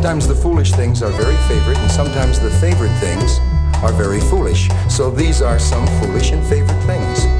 sometimes the foolish things are very favorite, and sometimes the favorite things are very foolish. So these are some foolish and favorite things.